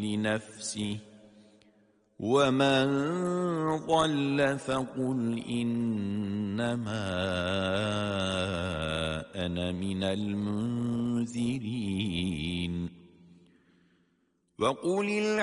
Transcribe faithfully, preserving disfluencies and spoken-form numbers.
لنفسه ومن ضل فقل إنما أنا من المنذرين وقل